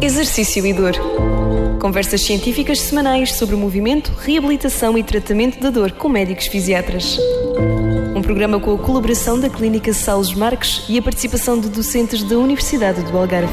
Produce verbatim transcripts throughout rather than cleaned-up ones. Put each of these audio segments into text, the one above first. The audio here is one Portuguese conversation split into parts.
exercício e dor. Conversas científicas semanais sobre movimento, reabilitação e tratamento da dor com médicos fisiatras. Um programa com a colaboração da Clínica Salles Marques e a participação de docentes da Universidade do Algarve.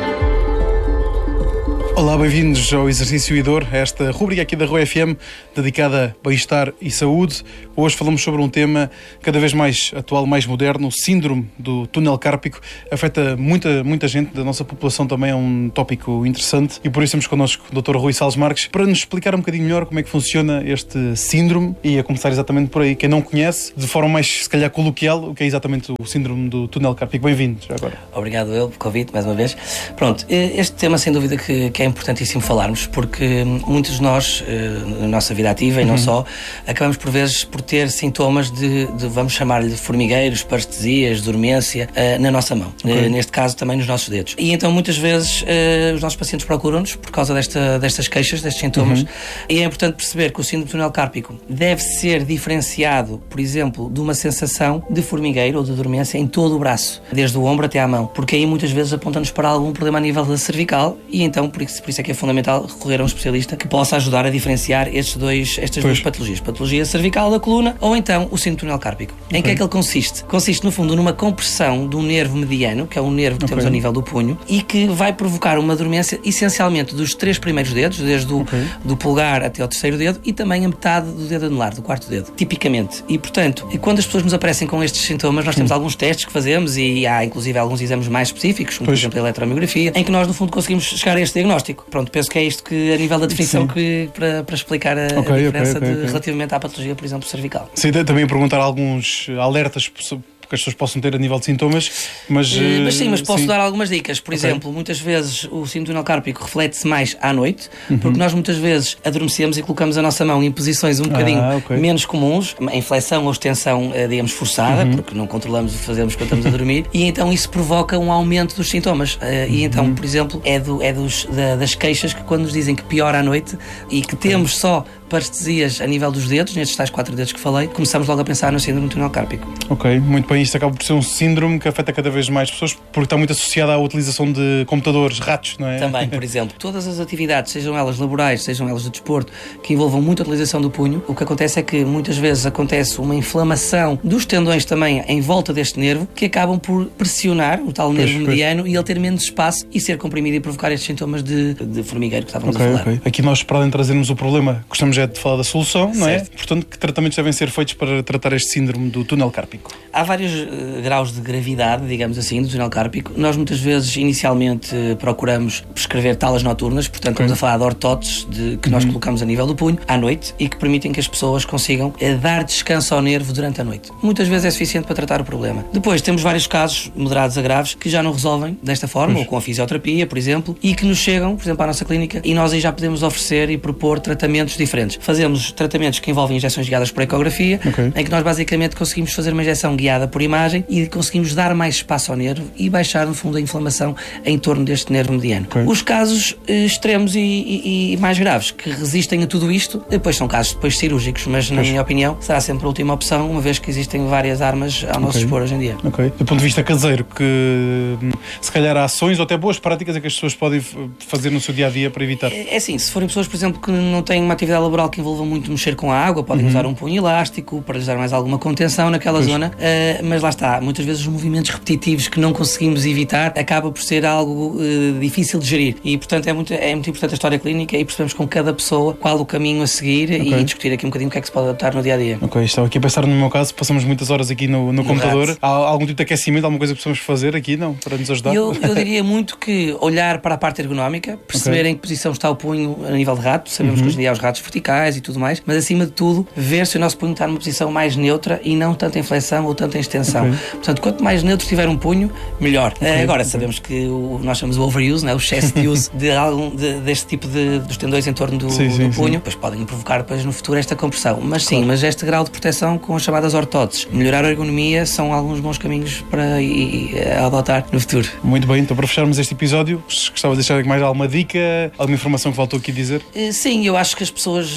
Olá, bem-vindos ao Exercício e Dor, esta rubrica aqui da R O F M dedicada a bem-estar e saúde. Hoje falamos sobre um tema cada vez mais atual, mais moderno, o síndrome do túnel cárpico. Afeta muita, muita gente da nossa população, também é um tópico interessante, e por isso temos connosco o doutor Rui Salles Marques para nos explicar um bocadinho melhor como é que funciona este síndrome e a começar exatamente por aí. Quem não conhece, de forma mais, se calhar, coloquial, o que é exatamente o síndrome do túnel cárpico. Bem-vindos agora. Obrigado eu pelo convite, mais uma vez. Pronto, este tema sem dúvida que, que é importantíssimo falarmos, porque muitos de nós, na nossa vida ativa e não uhum. só, acabamos por vezes por ter sintomas de, de vamos chamar-lhe de formigueiros, parestesias, dormência, uh, na nossa mão. Okay. Uh, neste caso também nos nossos dedos. E então muitas vezes uh, os nossos pacientes procuram-nos por causa desta, destas queixas, destes sintomas. Uhum. E é importante perceber que o síndrome do túnel cárpico deve ser diferenciado, por exemplo, de uma sensação de formigueiro ou de dormência em todo o braço, desde o ombro até à mão, porque aí muitas vezes aponta-nos para algum problema a nível da cervical, e então por isso, por isso é que é fundamental recorrer a um especialista que possa ajudar a diferenciar estes dois, estas pois. duas patologias. Patologia cervical da coluna ou então o síndrome do túnel cárpico. Okay. Em que é que ele consiste? Consiste, no fundo, numa compressão do nervo mediano, que é um nervo que okay. temos ao nível do punho, e que vai provocar uma dormência essencialmente dos três primeiros dedos, desde o okay. do polegar até ao terceiro dedo, e também a metade do dedo anular, do quarto dedo, tipicamente. E, portanto, quando as pessoas nos aparecem com estes sintomas, nós temos hum. alguns testes que fazemos, e há inclusive alguns exames mais específicos, como pois. por exemplo a eletromiografia, em que nós, no fundo, conseguimos chegar a este diagnóstico. Pronto, penso que é isto que, a nível da definição, que, para, para explicar a, okay, a diferença okay, okay, de, okay. relativamente à patologia, por exemplo, cervical. Sim, também perguntar alguns alertas que as pessoas possam ter a nível de sintomas, mas... Uh, mas sim, mas posso sim. dar algumas dicas. Por okay. exemplo, muitas vezes o síndrome do túnel cárpico reflete-se mais à noite, uhum. porque nós muitas vezes adormecemos e colocamos a nossa mão em posições um bocadinho ah, okay. menos comuns, em flexão ou extensão, digamos, forçada, uhum. porque não controlamos o que fazemos quando estamos a dormir, e então isso provoca um aumento dos sintomas. Uh, uhum. E então, por exemplo, é, do, é dos, da, das queixas que quando nos dizem que piora à noite e que okay. temos só parestesias a nível dos dedos, nestes tais quatro dedos que falei, começamos logo a pensar no síndrome do túnel cárpico. Ok, muito bem. Isto acaba por ser um síndrome que afeta cada vez mais pessoas, porque está muito associado à utilização de computadores, ratos, não é? Também, por exemplo, todas as atividades, sejam elas laborais, sejam elas de desporto, que envolvam muita utilização do punho, o que acontece é que muitas vezes acontece uma inflamação dos tendões também em volta deste nervo, que acabam por pressionar o tal nervo pois, mediano pois. e ele ter menos espaço e ser comprimido e provocar estes sintomas de, de formigueiro que estávamos okay, a falar. Okay. Aqui nós, para além de trazermos o problema, gostamos é de falar da solução, não certo. é? Portanto, que tratamentos devem ser feitos para tratar este síndrome do túnel cárpico? Há vários uh, graus de gravidade, digamos assim, do túnel cárpico. Nós muitas vezes, inicialmente, uh, procuramos prescrever talas noturnas, portanto, okay. estamos a falar de ortotes de, que uhum. nós colocamos a nível do punho, à noite, e que permitem que as pessoas consigam uh, dar descanso ao nervo durante a noite. Muitas vezes é suficiente para tratar o problema. Depois, temos vários casos, moderados a graves, que já não resolvem desta forma, pois. ou com a fisioterapia, por exemplo, e que nos chegam, por exemplo, à nossa clínica, e nós aí já podemos oferecer e propor tratamentos diferentes. Fazemos tratamentos que envolvem injeções guiadas por ecografia, okay. em que nós basicamente conseguimos fazer uma injeção guiada por imagem e conseguimos dar mais espaço ao nervo e baixar, no fundo, a inflamação em torno deste nervo mediano. Okay. Os casos eh, extremos e, e, e mais graves que resistem a tudo isto, depois são casos depois cirúrgicos, mas pois. na minha opinião será sempre a última opção, uma vez que existem várias armas ao nosso okay. dispor hoje em dia. Ok. Do ponto de vista caseiro, que se calhar há ações ou até boas práticas é que as pessoas podem fazer no seu dia-a-dia para evitar? É, é assim, se forem pessoas, por exemplo, que não têm uma atividade laboral que envolva muito mexer com a água, podem uhum. usar um punho elástico para lhes dar mais alguma contenção naquela pois. zona, uh, mas lá está, muitas vezes os movimentos repetitivos que não conseguimos evitar acaba por ser algo uh, difícil de gerir, e portanto é muito, é muito importante a história clínica e percebemos com cada pessoa qual o caminho a seguir okay. e discutir aqui um bocadinho o que é que se pode adaptar no dia-a-dia. Ok, estava aqui a pensar no meu caso, passamos muitas horas aqui no, no computador. Há algum tipo de aquecimento, alguma coisa que precisamos fazer aqui, não? Para nos ajudar? Eu, eu diria muito que olhar para a parte ergonómica, perceber okay. em que posição está o punho a nível de rato, sabemos uhum. que hoje em dia há os ratos verticais e tudo mais, mas acima de tudo, ver se o nosso punho está numa posição mais neutra e não tanto em flexão ou tanto em extensão. Okay. Portanto, quanto mais neutro tiver um punho, melhor. Okay. Agora, okay. sabemos que o, nós chamamos o overuse, né? O excesso de uso de algum, de, deste tipo de, dos tendões em torno do, sim, sim, do punho, depois podem provocar depois no futuro esta compressão. Mas sim, claro. mas este grau de proteção com as chamadas ortotes, melhorar a ergonomia, são alguns bons caminhos para e, e, adotar no futuro. Muito bem, então para fecharmos este episódio, gostava de deixar mais alguma dica, alguma informação que faltou aqui dizer? Sim, eu acho que as pessoas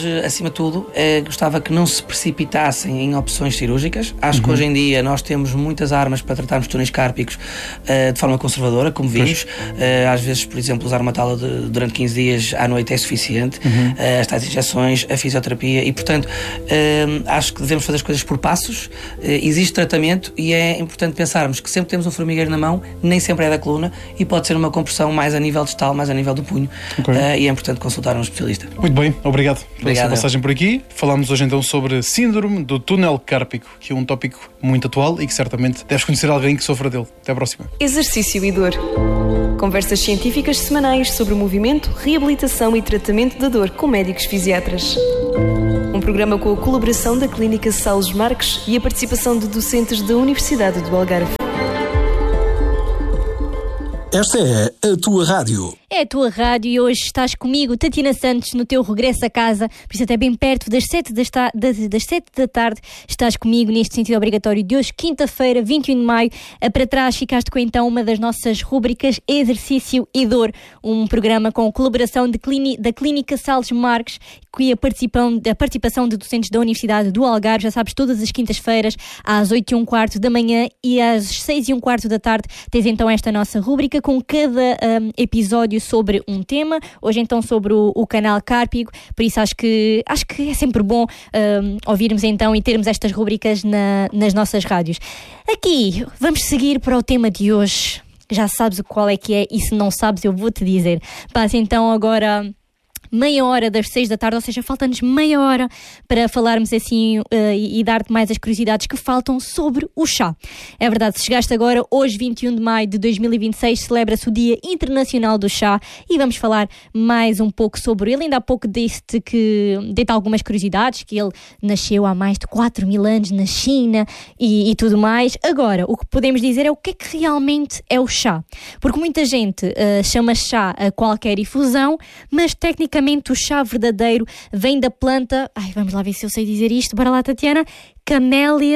acima de tudo, eh, gostava que não se precipitassem em opções cirúrgicas. Acho uhum. que hoje em dia nós temos muitas armas para tratarmos túneis cárpicos uh, de forma conservadora, como vimos. Uh, às vezes, por exemplo, usar uma tala de, durante quinze dias à noite é suficiente. Uhum. Uh, as tais injeções, a fisioterapia e, portanto, uh, acho que devemos fazer as coisas por passos. Uh, existe tratamento e é importante pensarmos que sempre temos um formigueiro na mão, nem sempre é da coluna e pode ser uma compressão mais a nível distal, mais a nível do punho. Okay. Uh, e é importante consultar um especialista. Muito bem, obrigado pela Obrigado, sua passagem por aqui. Falámos hoje então sobre síndrome do túnel cárpico, que é um tópico muito atual e que certamente deves conhecer alguém que sofra dele. Até à próxima. Exercício e dor. Conversas científicas semanais sobre movimento, reabilitação e tratamento da dor com médicos fisiatras. Um programa com a colaboração da Clínica Salles Marques e a participação de docentes da Universidade do Algarve. Esta é a tua rádio. É a tua rádio e hoje estás comigo, Tatiana Santos, no teu regresso a casa, por isso até bem perto das sete das, ta- das, das sete da tarde, estás comigo neste sentido obrigatório de hoje, quinta-feira, vinte e um de maio. Para trás ficaste com então uma das nossas rúbricas Exercício e Dor, um programa com colaboração de clíni- da Clínica Salles Marques, com a participação, a participação de docentes da Universidade do Algarve, já sabes, todas as quintas-feiras, às oito e um quarto da manhã e às seis e um quarto da tarde, tens então esta nossa rúbrica com cada um, episódio sobre um tema, hoje então sobre o, o canal cárpico, por isso acho que, acho que é sempre bom um, ouvirmos então e termos estas rubricas na, nas nossas rádios. Aqui, vamos seguir para o tema de hoje, já sabes qual é que é e se não sabes eu vou-te dizer. Passa então agora meia hora das seis da tarde, ou seja, falta-nos meia hora para falarmos assim uh, e, e dar-te mais as curiosidades que faltam sobre o chá. É verdade, se chegaste agora, hoje vinte e um de maio de dois mil e vinte e seis, celebra-se o Dia Internacional do Chá e vamos falar mais um pouco sobre ele. Ainda há pouco deste que dei-te algumas curiosidades, que ele nasceu há mais de quatro mil anos na China e, e tudo mais. Agora, o que podemos dizer é o que é que realmente é o chá. Porque muita gente uh, chama chá a qualquer infusão, mas tecnicamente o chá verdadeiro vem da planta, ai, vamos lá ver se eu sei dizer isto, bora lá, Tatiana, Camellia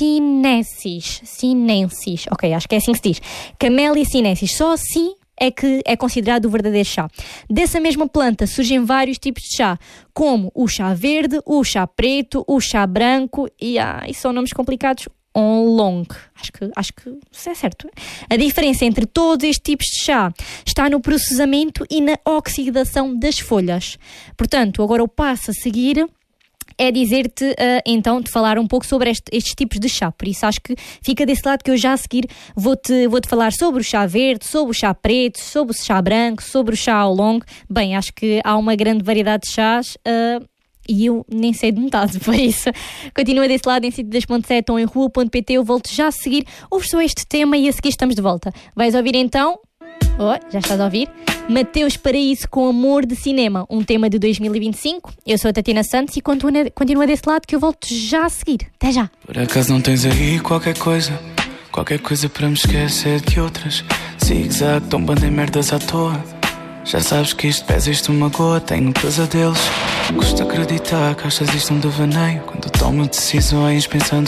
sinensis, sinensis, ok, acho que é assim que se diz, Camellia sinensis, só assim é que é considerado o verdadeiro chá. Dessa mesma planta surgem vários tipos de chá, como o chá verde, o chá preto, o chá branco e, ah, e são nomes complicados, Oolong. Acho que, acho que isso é certo. A diferença entre todos estes tipos de chá está no processamento e na oxidação das folhas. Portanto, agora o passo a seguir é dizer-te, uh, então, de falar um pouco sobre este, estes tipos de chá. Por isso acho que fica desse lado que eu já a seguir vou-te, vou-te falar sobre o chá verde, sobre o chá preto, sobre o chá branco, sobre o chá Oolong. Bem, acho que há uma grande variedade de chás uh, e eu nem sei de metade, por isso continua desse lado em cento e dois ponto sete ou em rua ponto pt. Eu volto já a seguir, ouve só este tema e a seguir estamos de volta. Vais ouvir então, oh, já estás a ouvir, Mateus Paraíso com Amor de Cinema, um tema de dois mil e vinte e cinco. Eu sou a Tatiana Santos e continua, continua desse lado que eu volto já a seguir. Até já. Por acaso não tens aí qualquer coisa, qualquer coisa para me esquecer de outras? Zig-zag, tão bando em merdas à toa. Já sabes que isto pesa, isto me magoa, tenho pesadelos. Custa acreditar que achas isto um devaneio, quando tomo decisões pensando